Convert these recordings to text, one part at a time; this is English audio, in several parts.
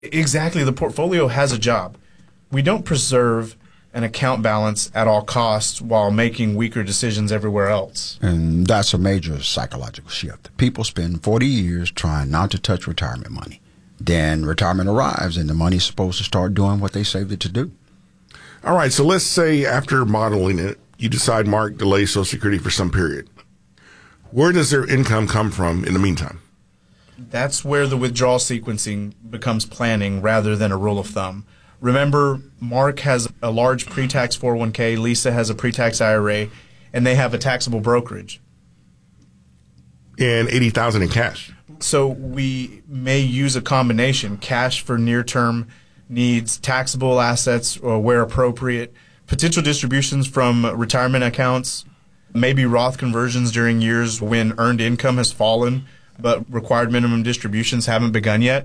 Exactly. The portfolio has a job. We don't preserve an account balance at all costs while making weaker decisions everywhere else. And that's a major psychological shift. People spend 40 years trying not to touch retirement money. Then retirement arrives and the money's supposed to start doing what they saved it to do. All right, so let's say after modeling it, you decide Mark delays Social Security for some period. Where does their income come from in the meantime? That's where the withdrawal sequencing becomes planning rather than a rule of thumb. Remember, Mark has a large pre-tax 401k, Lisa has a pre-tax IRA, and they have a taxable brokerage. And $80,000 in cash. So we may use a combination, cash for near-term needs, taxable assets or where appropriate, potential distributions from retirement accounts, maybe Roth conversions during years when earned income has fallen, but required minimum distributions haven't begun yet.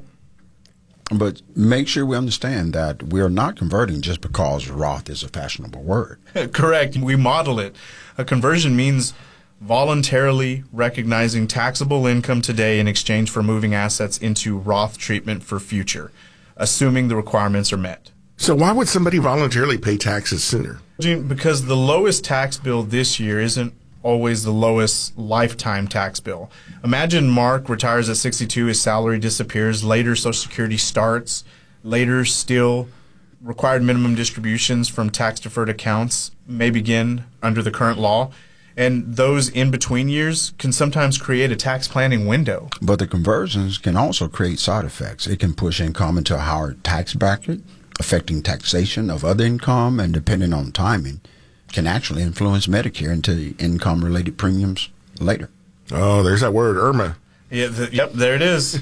But make sure we understand that we're not converting just because Roth is a fashionable word. Correct. We model it. A conversion means voluntarily recognizing taxable income today in exchange for moving assets into Roth treatment for future, assuming the requirements are met. So why would somebody voluntarily pay taxes sooner? Because the lowest tax bill this year isn't always the lowest lifetime tax bill. Imagine Mark retires at 62, his salary disappears, later Social Security starts, later still required minimum distributions from tax-deferred accounts may begin under the current law, and those in-between years can sometimes create a tax planning window. But the conversions can also create side effects. It can push income into a higher tax bracket, affecting taxation of other income, and depending on timing, can actually influence Medicare into income-related premiums later. Oh, there's that word, IRMA. Yeah, yep, there it is.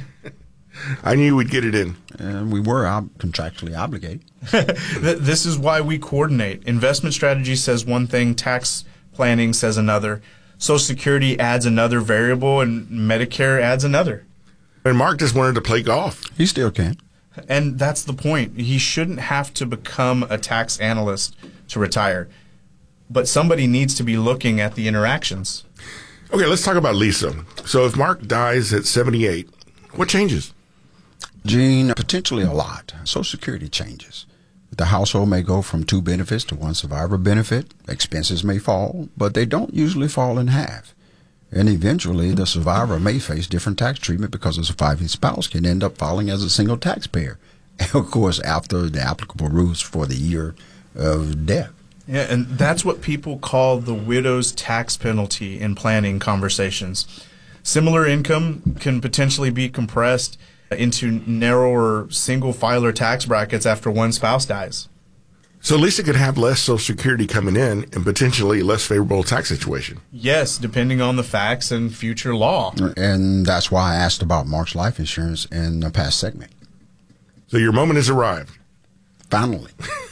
I knew we'd get it in. And we were contractually obligated. This is why we coordinate. Investment strategy says one thing, tax planning says another. Social Security adds another variable, and Medicare adds another. And Mark just wanted to play golf. He still can. And that's the point. He shouldn't have to become a tax analyst to retire. But somebody needs to be looking at the interactions. Okay, let's talk about Lisa. So if Mark dies at 78, what changes? Gene, potentially a lot. Social Security changes. The household may go from 2 benefits to 1 survivor benefit. Expenses may fall, but they don't usually fall in half. And eventually, the survivor may face different tax treatment because a surviving spouse can end up filing as a single taxpayer. And of course, after the applicable rules for the year of death. Yeah, and that's what people call the widow's tax penalty in planning conversations. Similar income can potentially be compressed into narrower single-filer tax brackets after one spouse dies. So Lisa could have less Social Security coming in and potentially less favorable tax situation. Yes, depending on the facts and future law. And that's why I asked about Mark's life insurance in the past segment. So your moment has arrived. Finally.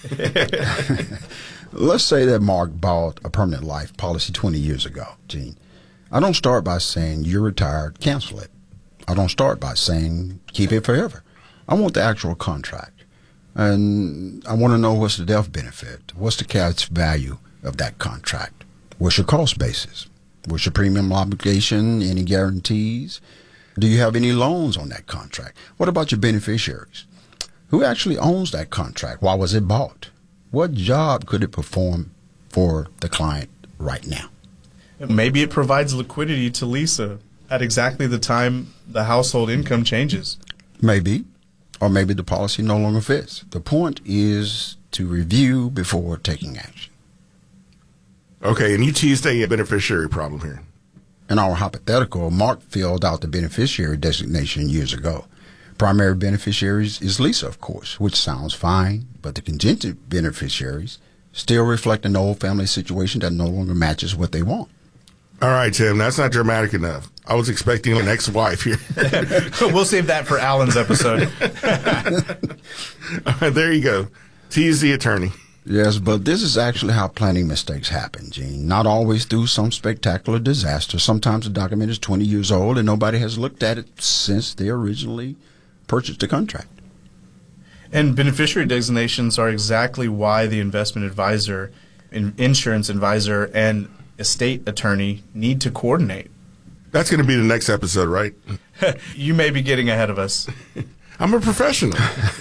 Let's say that Mark bought a permanent life policy 20 years ago, Gene. I don't start by saying you're retired, cancel it. I don't start by saying keep it forever. I want the actual contract. And I want to know what's the death benefit. What's the cash value of that contract? What's your cost basis? What's your premium obligation? Any guarantees? Do you have any loans on that contract? What about your beneficiaries? Who actually owns that contract? Why was it bought? What job could it perform for the client right now? Maybe it provides liquidity to Lisa at exactly the time the household income changes. Maybe. Or maybe the policy no longer fits. The point is to review before taking action. Okay, and you teased a beneficiary problem here. In our hypothetical, Mark filled out the beneficiary designation years ago. Primary beneficiaries is Lisa, of course, which sounds fine, but the contingent beneficiaries still reflect an old family situation that no longer matches what they want. All right, Tim, that's not dramatic enough. I was expecting an ex-wife here. We'll save that for Alan's episode. All right, there you go. Tease the attorney. Yes, but this is actually how planning mistakes happen, Gene. Not always through some spectacular disaster. Sometimes the document is 20 years old and nobody has looked at it since they originally purchased the contract. And beneficiary designations are exactly why the investment advisor, insurance advisor, and estate attorney need to coordinate. That's going to be the next episode, right? You may be getting ahead of us. I'm a professional.